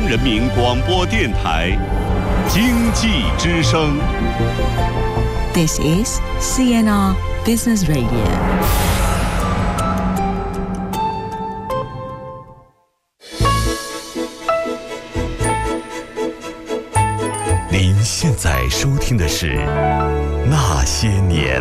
人民广播电台经济之声。 This is CNR Business Radio。 您现在收听的是《那些年》。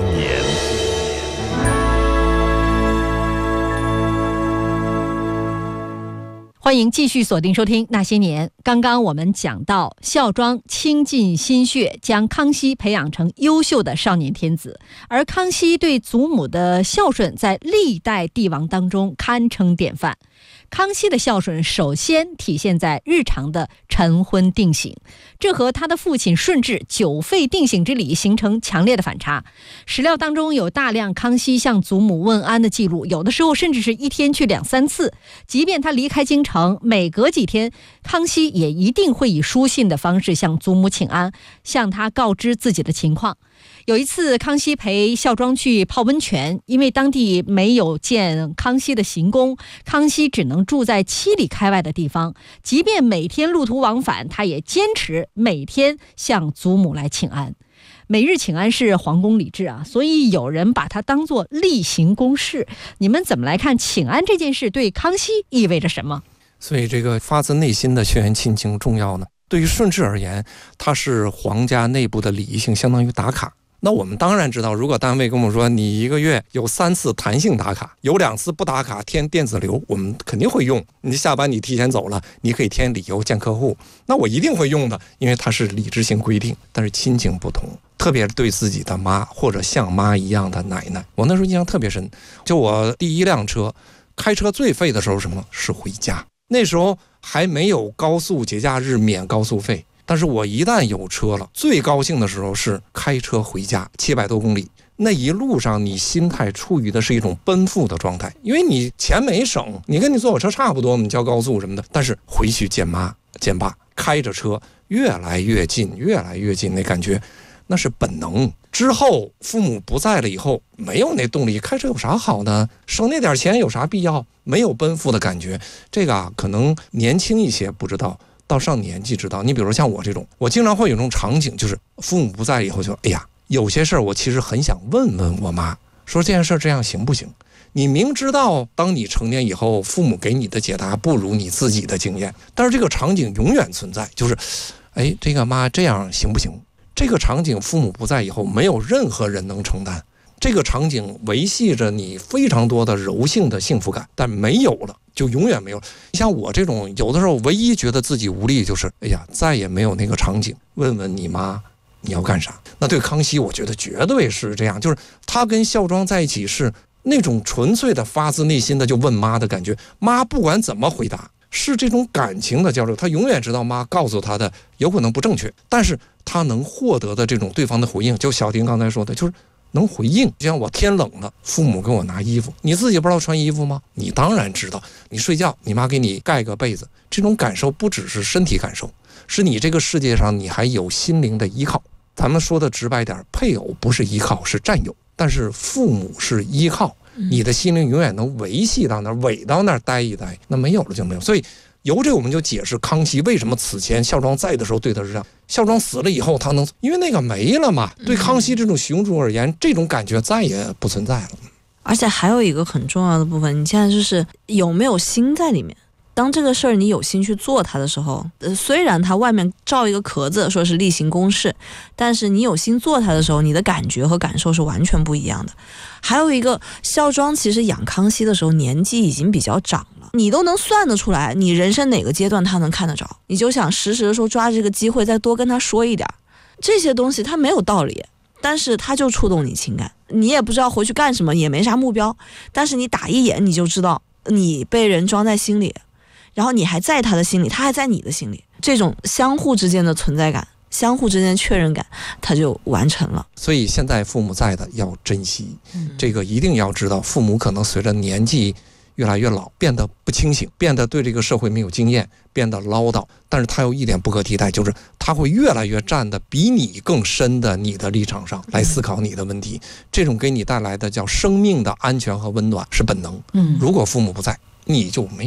欢迎继续锁定收听《那些年》。刚刚我们讲到，孝庄倾尽心血将康熙培养成优秀的少年天子，而康熙对祖母的孝顺在历代帝王当中堪称典范。康熙的孝顺首先体现在日常的晨昏定省，这和他的父亲顺治9废定省之礼形成强烈的反差。史料当中有大量康熙向祖母问安的记录，有的时候甚至是一天去2、3次。即便他离开京城，每隔几天康熙也一定会以书信的方式向祖母请安，向他告知自己的情况。有一次康熙陪孝庄去泡温泉，因为当地没有建康熙的行宫，康熙只能住在7里开外的地方，即便每天路途往返，他也坚持每天向祖母来请安。每日请安是皇宫礼制啊，所以有人把它当作例行公事。你们怎么来看请安这件事对康熙意味着什么？ 所以这个发自内心的血缘亲情重要呢。对于顺治而言，它是皇家内部的礼仪性，相当于打卡。那我们当然知道，如果单位跟我们说你1个月有3次弹性打卡，有2次不打卡填电子流，我们肯定会用。你下班你提前走了，你可以填理由见客户，那我一定会用的，因为它是理智性规定。但是亲情不同，特别对自己的妈或者像妈一样的奶奶，我那时候印象特别深。就我第1辆车开车最费的时候什么？是回家。那时候还没有高速节假日免高速费，但是我一旦有车了，最高兴的时候是开车回家，700多公里。那一路上你心态处于的是一种奔赴的状态，因为你钱没省，你跟你坐火车差不多，你交高速什么的，但是回去见妈见爸，开着车越来越近，那感觉那是本能。之后父母不在了以后，没有那动力，开车有啥好的？省那点钱有啥必要？没有奔赴的感觉。这个可能年轻一些不知道，到上年纪知道。你比如像我这种，我经常会有这种场景，就是父母不在以后就哎呀，有些事儿我其实很想问问我妈，说这件事这样行不行？你明知道当你成年以后，父母给你的解答不如你自己的经验，但是这个场景永远存在，就是哎，这个妈这样行不行？这个场景父母不在以后，没有任何人能承担。这个场景维系着你非常多的柔性的幸福感，但没有了就永远没有。像我这种有的时候唯一觉得自己无力，就是哎呀，再也没有那个场景。问问你妈你要干啥？那对康熙我觉得绝对是这样，就是他跟孝庄在一起是那种纯粹的发自内心的就问妈的感觉，妈不管怎么回答，是这种感情的交流，他永远知道妈告诉他的有可能不正确，但是他能获得的这种对方的回应，就小丁刚才说的，就是能回应。就像我天冷了，父母给我拿衣服，你自己不知道穿衣服吗？你当然知道。你睡觉，你妈给你盖个被子，这种感受不只是身体感受，是你这个世界上你还有心灵的依靠。咱们说的直白点，配偶不是依靠，是占有，但是父母是依靠。你的心灵永远能维系到那儿，委到那儿待一待，那没有了就没有。所以由这我们就解释康熙为什么此前孝庄在的时候对他是这样，孝庄死了以后他能，因为那个没了嘛。对康熙这种雄主而言，这种感觉再也不存在了。 而且还有一个很重要的部分，你现在就是有没有心在里面。当这个事儿你有心去做它的时候，虽然它外面罩一个壳子说是例行公事，但是你有心做它的时候，你的感觉和感受是完全不一样的。还有一个，孝庄其实养康熙的时候年纪已经比较长了，你都能算得出来你人生哪个阶段他能看得着，你就想时时的说抓这个机会再多跟他说一点。这些东西他没有道理，但是他就触动你情感，你也不知道回去干什么，也没啥目标，但是你打一眼你就知道你被人装在心里，然后你还在他的心里，他还在你的心里，这种相互之间的存在感，相互之间的确认感，它就完成了。 所以现在父母在的要珍惜，这个一定要知道，父母可能随着年纪越来越老，变得不清醒，变得对这个社会没有经验，变得唠叨，但是他有一点不可替代，就是他会越来越站得比你更深的你的立场上来思考你的问题，这种给你带来的叫生命的安全和温暖是本能。如果父母不在，你就没有。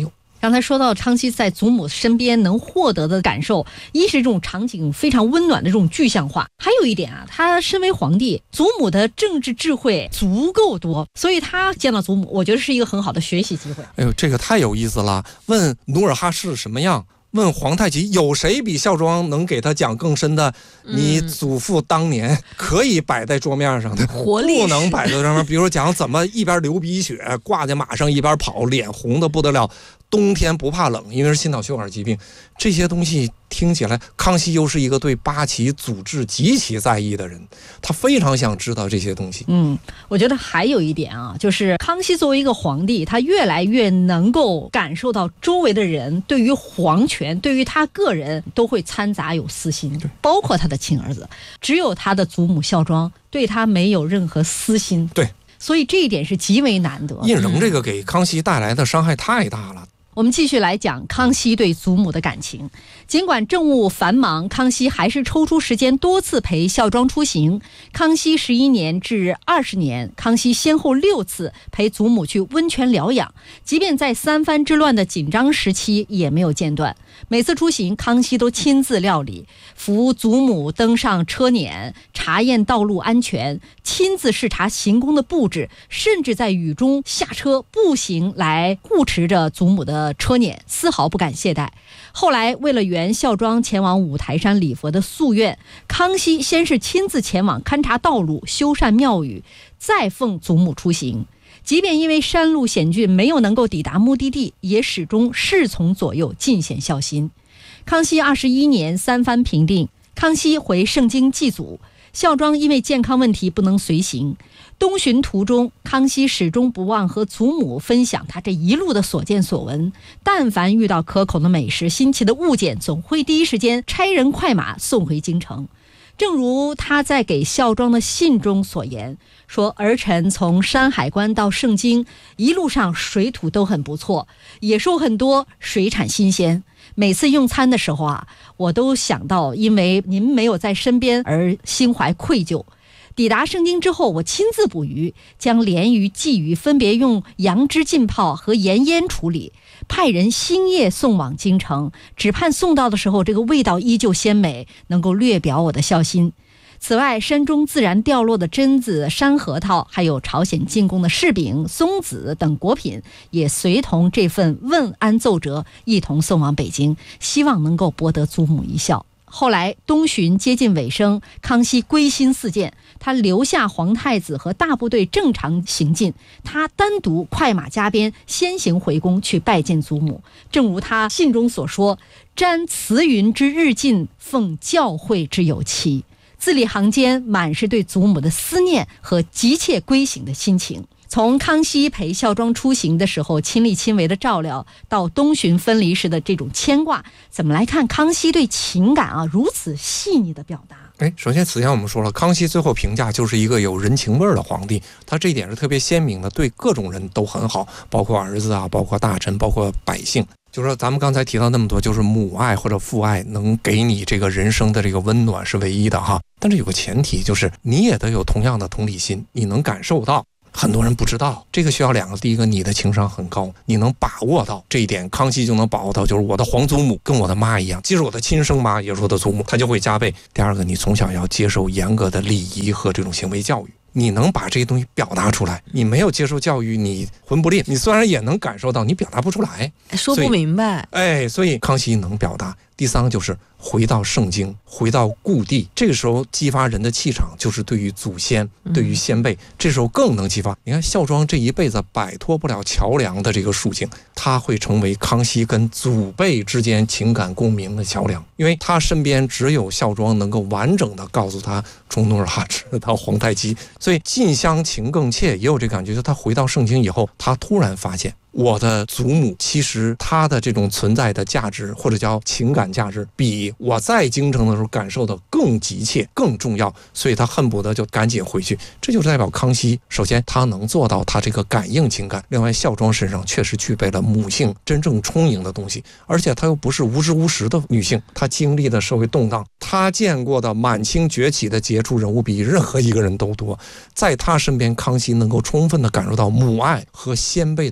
刚才说到康熙在祖母身边能获得的感受，一是这种场景非常温暖的这种具象化，还有一点啊，他身为皇帝，祖母的政治智慧足够多，所以他见到祖母，我觉得是一个很好的学习机会。 哎呦，这个太有意思了！问努尔哈赤什么样？问皇太极，有谁比孝庄能给他讲更深的？你祖父当年可以摆在桌面上的，不能摆在桌面。比如说讲怎么一边流鼻血，挂在马上一边跑，脸红的不得了，冬天不怕冷，因为是心脑血管疾病。这些东西听起来，康熙又是一个对八旗祖制极其在意的人，他非常想知道这些东西。 我觉得还有一点啊，就是康熙作为一个皇帝，他越来越能够感受到周围的人对于皇权，对于他个人都会掺杂有私心，包括他的亲儿子，只有他的祖母孝庄对他没有任何私心。 对， 所以这一点是极为难得。 胤禛这个给康熙带来的伤害太大了。 我们继续来讲康熙对祖母的感情。尽管政务繁忙，康熙还是抽出时间多次陪孝庄出行。康熙11年至20年，康熙先后6次陪祖母去温泉疗养，即便在三藩之乱的紧张时期也没有间断。每次出行，康熙都亲自料理，扶祖母登上车辇，查验道路安全，亲自视察行宫的布置，甚至在雨中下车步行来护持着祖母的车辇，丝毫不敢懈怠。后来为了圆孝庄前往五台山礼佛的夙愿，康熙先是亲自前往勘察道路，修缮庙宇，再奉祖母出行。即便因为山路险峻没有能够抵达目的地，也始终侍从左右，尽显孝心。康熙21年三藩平定，康熙回盛京祭祖，孝庄因为健康问题不能随行。东巡途中，康熙始终不忘和祖母分享他这一路的所见所闻，但凡遇到可口的美食、新奇的物件，总会第一时间差人快马送回京城。正如他在给孝庄的信中所言，说儿臣从山海关到盛京，一路上水土都很不错，野兽很多，水产新鲜。每次用餐的时候啊，我都想到因为您没有在身边而心怀愧疚。抵达盛京之后，我亲自捕鱼，将鲢鱼、鲫鱼分别用杨枝浸泡和盐腌处理，派人星夜送往京城，只盼送到的时候这个味道依旧鲜美，能够略表我的孝心。此外，山中自然掉落的榛子、山核桃，还有朝鲜进贡的柿饼、松子等果品，也随同这份问安奏折一同送往北京，希望能够博得祖母一笑。后来东巡接近尾声，康熙归心似箭，他留下皇太子和大部队正常行进，他单独快马加鞭先行回宫去拜见祖母。正如他信中所说，瞻慈云之日进，奉教诲之有期。字里行间满是对祖母的思念和急切归省的心情。从康熙陪孝庄出行的时候亲力亲为的照料，到东巡分离时的这种牵挂，怎么来看康熙对情感如此细腻的表达？ 首先此前我们说了，康熙最后评价就是一个有人情味的皇帝，他这一点是特别鲜明的，对各种人都很好，包括儿子啊，包括大臣，包括百姓。就是说咱们刚才提到那么多，就是母爱或者父爱能给你这个人生的这个温暖是唯一的哈，但是有个前提，就是你也得有同样的同理心，你能感受到。很多人不知道，这个需要两个，第一个你的情商很高，你能把握到这一点，康熙就能把握到，就是我的皇祖母跟我的妈一样，即使我的亲生妈也是我的祖母，她就会加倍。第二个，你从小要接受严格的礼仪和这种行为教育，你能把这些东西表达出来，你没有接受教育，你魂不吝，你虽然也能感受到，你表达不出来， 说不明白。 所以康熙能表达。第三个就是回到盛京，回到故地，这个时候激发人的气场，就是对于祖先，对于先辈，这时候更能激发。你看孝庄这一辈子摆脱不了桥梁的这个属性，他会成为康熙跟祖辈之间情感共鸣的桥梁，因为他身边只有孝庄能够完整的告诉他从努尔哈赤到皇太极，所以近乡情更怯，也有这感觉。就他回到盛京以后，他突然发现我的祖母其实她的这种存在的价值，或者叫情感价值，比我在京城的时候感受的更急切更重要，所以他恨不得就赶紧回去。这就是代表康熙首先他能做到他这个感应情感，另外孝庄身上确实具备了母性真正充盈的东西，而且她又不是无知无识的女性，她经历的社会动荡，她见过的满清崛起的杰出人物比任何一个人都多，在她身边康熙能够充分的感受到母爱和先辈的这些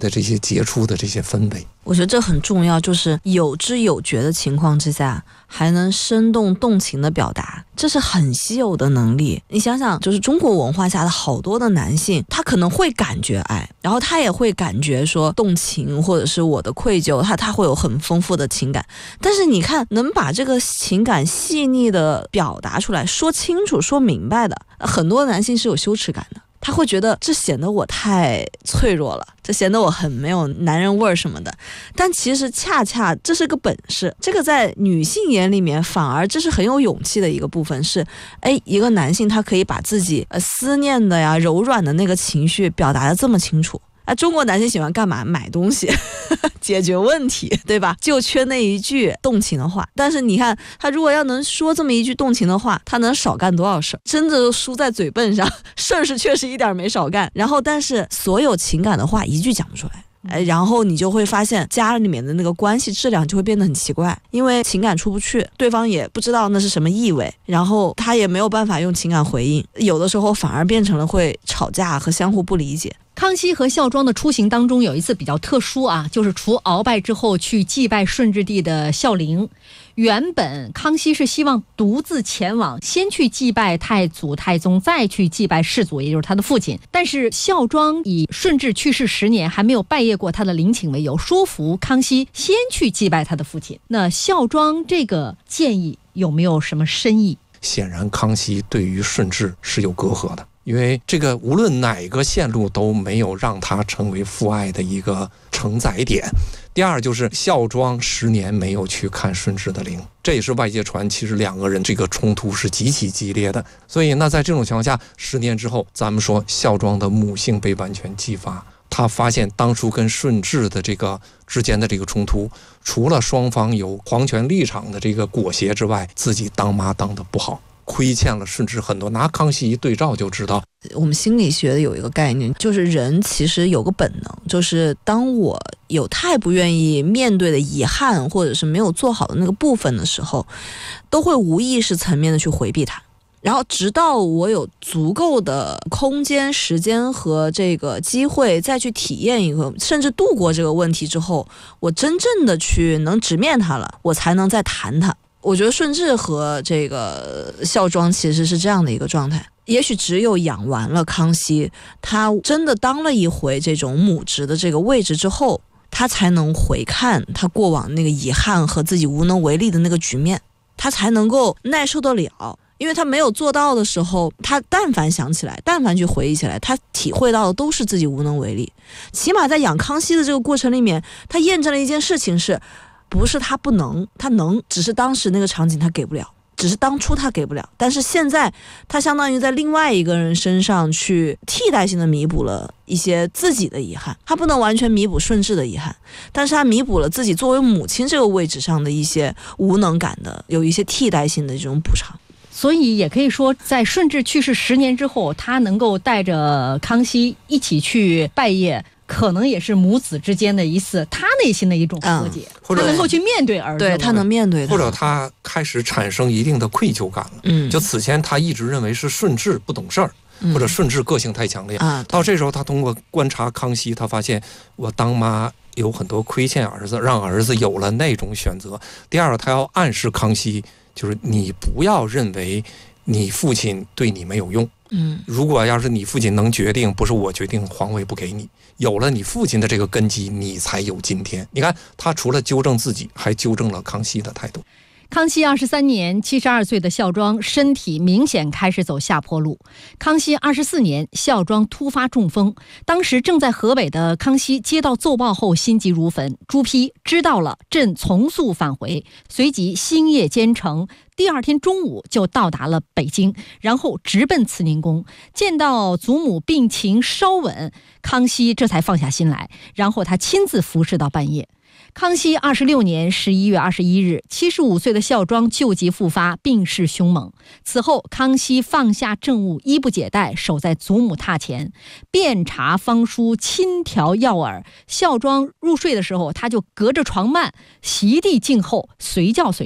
杰出的这些氛围。 我觉得这很重要，就是有知有觉的情况之下，还能生动动情的表达，这是很稀有的能力。你想想，就是中国文化下的好多的男性，他可能会感觉爱，然后他也会感觉说动情，或者是我的愧疚，他会有很丰富的情感。但是你看，能把这个情感细腻的表达出来，说清楚、说明白的，很多男性是有羞耻感的。他会觉得这显得我太脆弱了，这显得我很没有男人味儿什么的。但其实恰恰这是个本事，这个在女性眼里面反而这是很有勇气的一个部分，是一个男性他可以把自己思念的呀、柔软的那个情绪表达得这么清楚。中国男性喜欢干嘛？买东西解决问题，对吧？就缺那一句动情的话。但是你看，他如果要能说这么一句动情的话，他能少干多少事儿？真的都输在嘴笨上，事儿是确实一点没少干。然后，但是所有情感的话一句讲不出来。然后你就会发现家里面的那个关系质量就会变得很奇怪，因为情感出不去，对方也不知道那是什么意味，然后他也没有办法用情感回应，有的时候反而变成了会吵架和相互不理解。 康熙和孝庄的出行当中有一次比较特殊啊，就是除鳌拜之后去祭拜顺治帝的孝陵。原本康熙是希望独自前往，先去祭拜太祖太宗，再去祭拜世祖，也就是他的父亲。但是孝庄以顺治去世10年还没有拜谒过他的陵寝为由，说服康熙先去祭拜他的父亲。那孝庄这个建议有没有什么深意？ 显然康熙对于顺治是有隔阂的，因为这个无论哪个线路都没有让他成为父爱的一个承载点。第二就是孝庄10年没有去看顺治的陵，这也是外界传其实两个人这个冲突是极其激烈的。所以那在这种情况下，10年之后，咱们说孝庄的母性被完全激发，他发现当初跟顺治的这个之间的这个冲突，除了双方有皇权立场的这个裹挟之外，自己当妈当得不好，亏欠了顺治很多。拿康熙一对照就知道。 我们心理学的有一个概念，就是人其实有个本能，就是当我有太不愿意面对的遗憾，或者是没有做好的那个部分的时候，都会无意识层面的去回避它。然后直到我有足够的空间、时间和这个机会再去体验一个，甚至度过这个问题之后，我真正的去能直面它了，我才能再谈它。我觉得顺治和这个孝庄其实是这样的一个状态。也许只有养完了康熙，他真的当了一回这种母职的这个位置之后，他才能回看他过往那个遗憾和自己无能为力的那个局面，他才能够耐受得了。因为他没有做到的时候，他但凡想起来，但凡去回忆起来，他体会到的都是自己无能为力。起码在养康熙的这个过程里面，他验证了一件事情，是不是他不能，他能，只是当时那个场景他给不了，只是当初他给不了，但是现在他相当于在另外一个人身上去替代性的弥补了一些自己的遗憾。他不能完全弥补顺治的遗憾，但是他弥补了自己作为母亲这个位置上的一些无能感的，有一些替代性的这种补偿。 所以也可以说，在顺治去世10年之后，他能够带着康熙一起去拜谒，可能也是母子之间的一次他内心的一种和解， 或者他能够去面对儿子， 对，他能面对他， 或者他开始产生一定的愧疚感了。就此前他一直认为是顺治不懂事儿，或者顺治个性太强烈，到这时候他通过观察康熙，他发现我当妈有很多亏欠儿子，让儿子有了那种选择。第二，他要暗示康熙，就是你不要认为你父亲对你没有用。如果要是你父亲能决定，不是我决定，皇位不给你。有了你父亲的这个根基，你才有今天。你看，他除了纠正自己，还纠正了康熙的态度。 康熙23年，72岁的孝庄身体明显开始走下坡路。康熙24年，孝庄突发中风，当时正在河北的康熙接到奏报后心急如焚，朱批知道了，朕从速返回，随即星夜兼程。第二天中午就到达了北京，然后直奔慈宁宫。见到祖母病情稍稳，康熙这才放下心来，然后他亲自服侍到半夜。康熙26年11月21日，75岁的孝庄旧疾复发，病势凶猛。此后，康熙放下政务，衣不解带，守在祖母榻前，遍查方书，亲调药饵。孝庄入睡的时候，他就隔着床幔席地静候，随叫随到。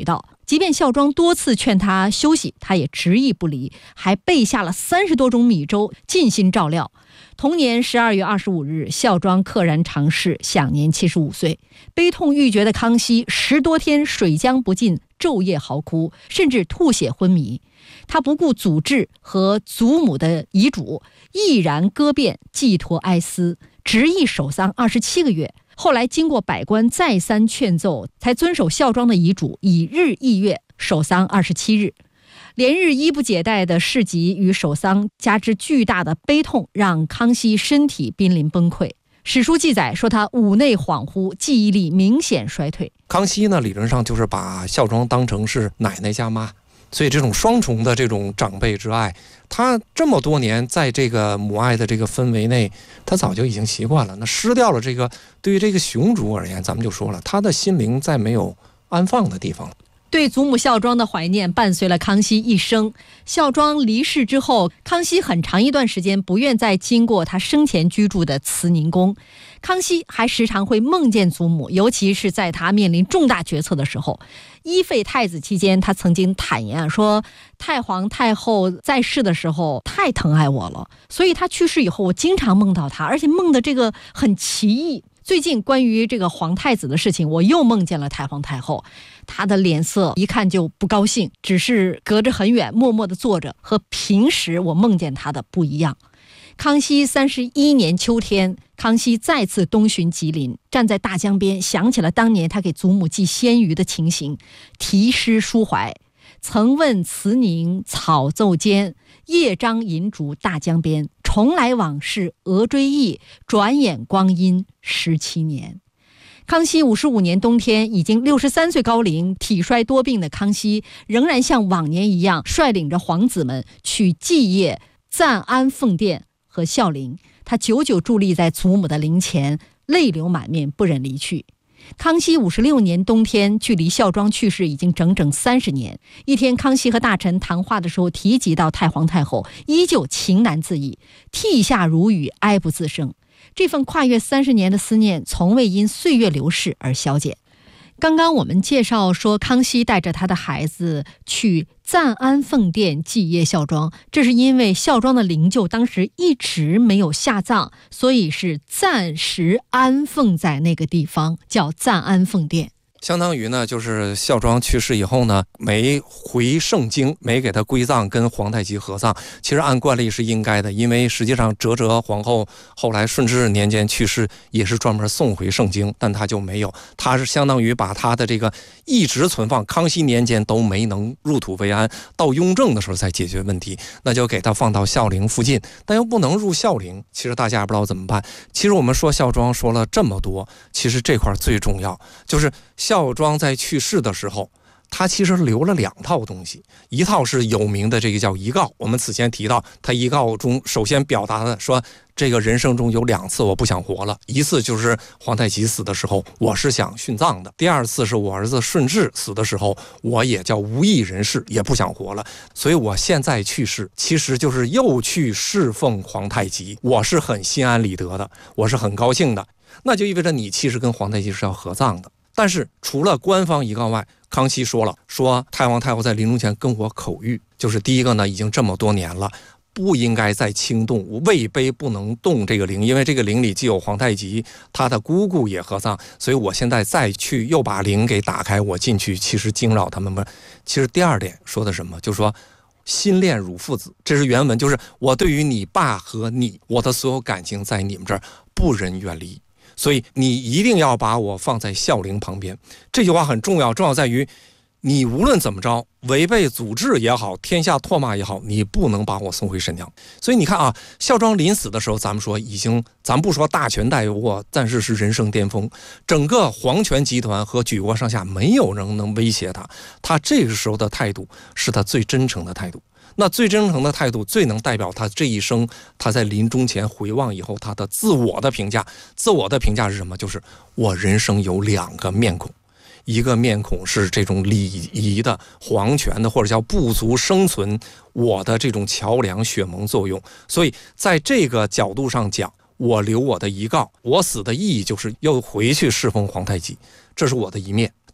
即便孝庄多次劝他休息，他也执意不离，还备下了30多种米粥，尽心照料。同年12月25日，孝庄溘然长逝，享年75岁。悲痛欲绝的康熙10多天水浆不进，昼夜嚎哭，甚至吐血昏迷。他不顾祖制和祖母的遗嘱，毅然割辫，寄托哀思，执意守丧27个月。后来经过百官再三劝奏，才遵守孝庄的遗嘱，以日议月，守丧27日。连日衣不解带的市集与守丧，加之巨大的悲痛，让康熙身体濒临崩溃。史书记载说他五内恍惚，记忆力明显衰退。 康熙呢，理论上就是把孝庄当成是奶奶加妈，所以这种双重的这种长辈之爱，他这么多年在这个母爱的这个氛围内，他早就已经习惯了。那失掉了这个，对于这个雄主而言，咱们就说了，他的心灵再没有安放的地方了。 对祖母孝庄的怀念伴随了康熙一生。孝庄离世之后，康熙很长一段时间不愿再经过他生前居住的慈宁宫。康熙还时常会梦见祖母，尤其是在他面临重大决策的时候。依废太子期间，他曾经坦言说，太皇太后在世的时候太疼爱我了，所以他去世以后，我经常梦到他，而且梦的这个很奇异。最近关于这个皇太子的事情，我又梦见了太皇太后，她的脸色一看就不高兴，只是隔着很远默默地坐着，和平时我梦见她的不一样。康熙31年秋天，康熙再次东巡吉林，站在大江边，想起了当年他给祖母寄鲜鱼的情形，题诗抒怀。曾问慈宁草奏间，夜张银烛大江边。重来往事额追忆，转眼光阴17年。康熙55年冬天，已经63岁高龄、体衰多病的康熙，仍然像往年一样，率领着皇子们去祭谒赞安奉殿和孝陵。他久久伫立在祖母的灵前，泪流满面，不忍离去。康熙56年冬天，距离孝庄去世已经整整30年。一天，康熙和大臣谈话的时候提及到太皇太后，依旧情难自抑，涕下如雨，哀不自胜。这份跨越30年的思念，从未因岁月流逝而消减。刚刚我们介绍说，康熙带着他的孩子去赞安奉殿祭谒孝庄，这是因为孝庄的灵柩当时一直没有下葬，所以是暂时安奉在那个地方，叫赞安奉殿。 相当于呢，就是孝庄去世以后呢，没回盛京，没给他归葬，跟皇太极合葬。其实按惯例是应该的，因为实际上哲皇后后来顺治年间去世，也是专门送回盛京，但他就没有，他是相当于把他的这个一直存放，康熙年间都没能入土为安，到雍正的时候才解决问题，那就给他放到孝陵附近，但又不能入孝陵。其实大家也不知道怎么办。其实我们说孝庄说了这么多，其实这块最重要就是孝庄在去世的时候，他其实留了2套东西，一套是有名的这个叫遗告，我们此前提到，他遗告中首先表达的说，这个人生中有2次我不想活了，一次就是皇太极死的时候，我是想殉葬的；第2次是我儿子顺治死的时候，我也叫无益人世，也不想活了。所以我现在去世，其实就是又去侍奉皇太极，我是很心安理得的，我是很高兴的。那就意味着你其实跟皇太极是要合葬的。但是除了官方遗告外，康熙说了，说太皇太后在临终前跟我口谕，就是第一个呢，已经这么多年了，不应该再轻动，位卑不能动这个陵，因为这个陵里既有皇太极，他的姑姑也合葬，所以我现在再去又把陵给打开，我进去其实惊扰他们们。其实第2点说的什么，就是说心恋汝父子，这是原文，就是我对于你爸和你，我的所有感情在你们这儿不忍远离，所以你一定要把我放在孝陵旁边。这句话很重要，重要在于你无论怎么着，违背祖制也好，天下唾骂也好，你不能把我送回沈阳。所以你看啊，孝庄临死的时候，咱们说已经，咱不说大权在握，但是是人生巅峰，整个皇权集团和举国上下没有人能威胁他，他这个时候的态度是他最真诚的态度。那最真诚的态度，最能代表他这一生，他在临终前回望以后，他的自我的评价。自我的评价是什么？就是我人生有2个面孔，一个面孔是这种礼仪的、皇权的，或者叫部族生存，我的这种桥梁血盟作用。所以在这个角度上讲，我留我的遗告，我死的意义就是又回去侍奉皇太极，这是我的一面。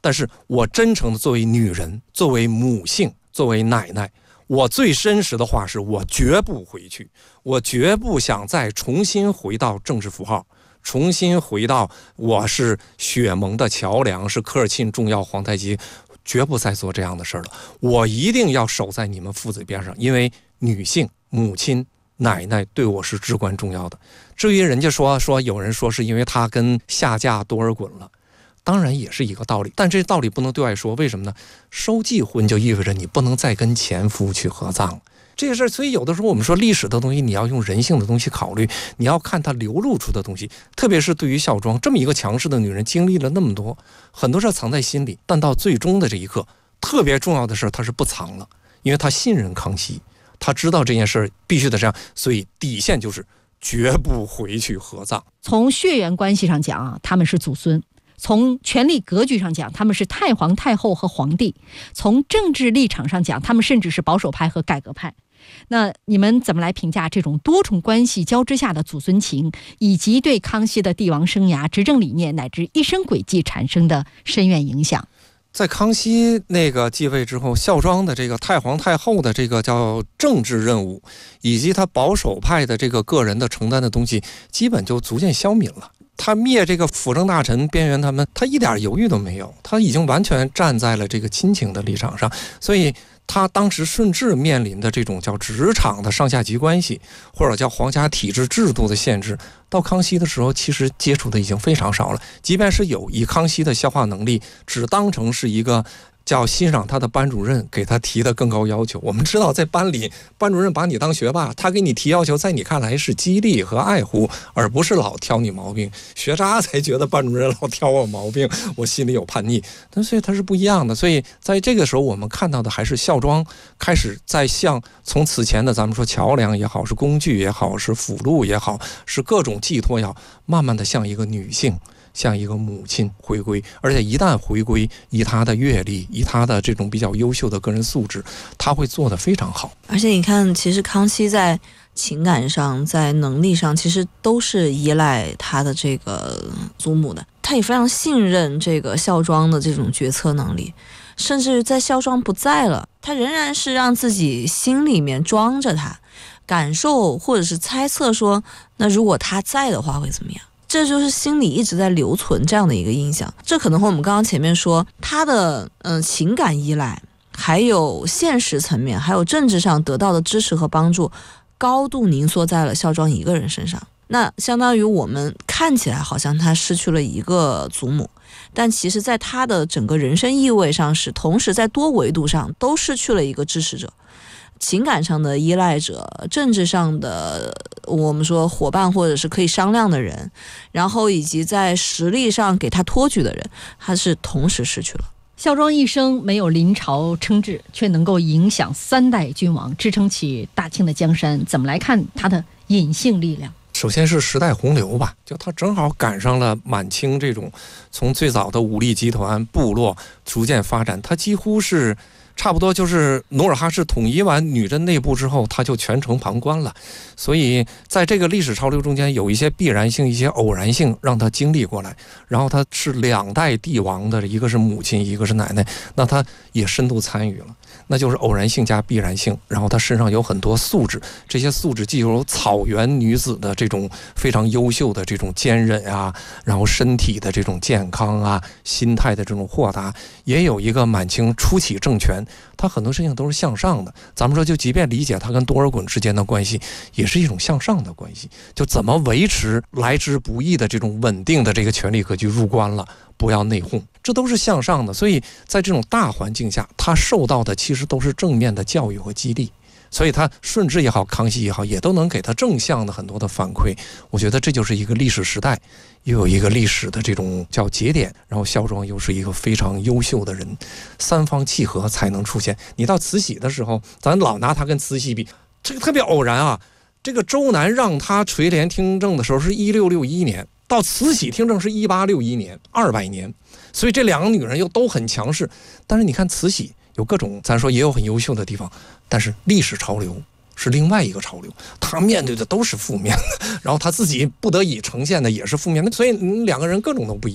但是我真诚的作为女人，作为母性，作为奶奶，我最真实的话是我绝不回去，我绝不想再重新回到政治符号，重新回到我是血盟的桥梁，是科尔沁重要皇太极，绝不再做这样的事了。我一定要守在你们父子边上，因为女性、母亲、奶奶对我是至关重要的。至于人家说有人说是因为他跟下嫁多尔衮了，当然也是一个道理，但这道理不能对外说，为什么呢？收继婚就意味着你不能再跟前夫去合葬了。这个事儿，所以有的时候我们说历史的东西，你要用人性的东西考虑，你要看它流露出的东西。特别是对于孝庄这么一个强势的女人，经历了那么多，很多事藏在心里，但到最终的这一刻，特别重要的事她是不藏了，因为她信任康熙，她知道这件事必须得这样，所以底线就是绝不回去合葬。 从血缘关系上讲啊，他们是祖孙；从权力格局上讲，他们是太皇太后和皇帝；从政治立场上讲，他们甚至是保守派和改革派。那你们怎么来评价这种多重关系交织下的祖孙情，以及对康熙的帝王生涯、执政理念乃至一生轨迹产生的深远影响？ 在康熙那个继位之后，孝庄的这个太皇太后的这个叫政治任务，以及他保守派的这个个人的承担的东西，基本就逐渐消泯了。他灭这个辅政大臣边缘他们，他一点犹豫都没有，他已经完全站在了这个亲情的立场上，所以他当时顺治面临的这种叫职场的上下级关系，或者叫皇家体制制度的限制，到康熙的时候其实接触的已经非常少了。即便是有，以康熙的消化能力，只当成是一个叫欣赏他的班主任给他提的更高要求。我们知道在班里，班主任把你当学霸，他给你提要求，在你看来是激励和爱护，而不是老挑你毛病。学渣才觉得班主任老挑我毛病，我心里有叛逆。但所以他是不一样的。所以在这个时候，我们看到的还是孝庄开始在向从此前的咱们说桥梁也好，是工具也好，是辅路也好，是各种寄托，要慢慢的向一个女性，像一个母亲回归。而且一旦回归，以她的阅历，以她的这种比较优秀的个人素质，她会做得非常好。 而且你看，其实康熙在情感上，在能力上，其实都是依赖他的这个祖母的。他也非常信任这个孝庄的这种决策能力，甚至在孝庄不在了，他仍然是让自己心里面装着他，感受或者是猜测说，那如果他在的话会怎么样？这就是心里一直在留存这样的一个印象。这可能和我们刚刚前面说他的情感依赖，还有现实层面，还有政治上得到的支持和帮助，高度凝缩在了孝庄一个人身上。那相当于我们看起来好像他失去了一个祖母，但其实在他的整个人生意味上，是同时在多维度上都失去了一个支持者，情感上的依赖者，政治上的我们说伙伴或者是可以商量的人，然后以及在实力上给他托举的人，他是同时失去了。 孝庄一生没有临朝称制，却能够影响3代君王，支撑起大清的江山。怎么来看他的隐性力量？ 首先是时代洪流吧，就他正好赶上了满清这种从最早的武力集团部落逐渐发展，他几乎是差不多就是努尔哈赤统一完女真内部之后，他就全程旁观了。所以在这个历史潮流中间，有一些必然性，一些偶然性，让他经历过来。然后他是2代帝王的，一个是母亲，一个是奶奶，那他也深度参与了。那就是偶然性加必然性，然后他身上有很多素质，这些素质既有草原女子的这种非常优秀的这种坚韧啊，然后身体的这种健康啊，心态的这种豁达，也有一个满清初期政权，他很多事情都是向上的。咱们说，就即便理解他跟多尔衮之间的关系，也是一种向上的关系，就怎么维持来之不易的这种稳定的这个权力格局，入关了不要内讧，这都是向上的。所以在这种大环境下，他受到的其实都是正面的教育和激励，所以他顺治也好，康熙也好，也都能给他正向的很多的反馈。我觉得这就是一个历史时代，又有一个历史的这种叫节点，然后孝庄又是一个非常优秀的人，三方契合才能出现。你到慈禧的时候，咱老拿他跟慈禧比，这个特别偶然啊。这个周南让他垂帘听政的时候是1661年，到慈禧听政是1861年，200年，所以这2个女人又都很强势。但是你看慈禧有各种，咱说也有很优秀的地方，但是历史潮流是另外一个潮流，她面对的都是负面的，然后她自己不得已呈现的也是负面的，所以2个人各种都不一样。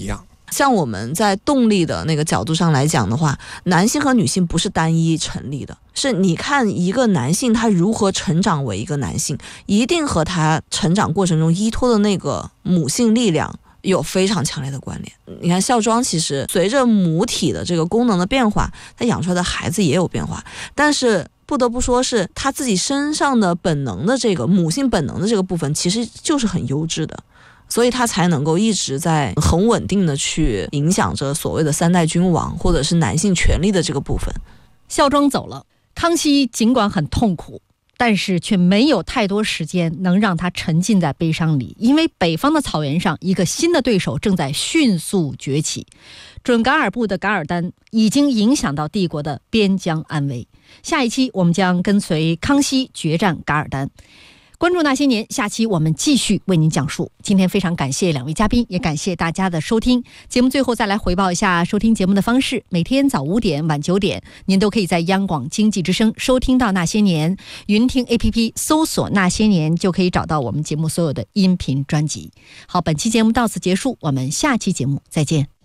像我们在动力的那个角度上来讲的话，男性和女性不是单一成立的，是你看一个男性他如何成长为一个男性，一定和他成长过程中依托的那个母性力量有非常强烈的关联。你看孝庄其实随着母体的这个功能的变化，他养出来的孩子也有变化，但是不得不说是他自己身上的本能的这个母性本能的这个部分其实就是很优质的，所以他才能够一直在很稳定的去影响着所谓的3代君王或者是男性权利的这个部分。 孝庄走了，康熙尽管很痛苦，但是却没有太多时间能让他沉浸在悲伤里，因为北方的草原上一个新的对手正在迅速崛起。准噶尔部的噶尔丹已经影响到帝国的边疆安危。下一期我们将跟随康熙决战噶尔丹。关注那些年，下期我们继续为您讲述。今天非常感谢2位嘉宾，也感谢大家的收听。节目最后再来回报一下收听节目的方式：每天早5点、晚9点，您都可以在央广经济之声收听到那些年。云听 APP 搜索那些年，就可以找到我们节目所有的音频专辑。好，本期节目到此结束，我们下期节目再见。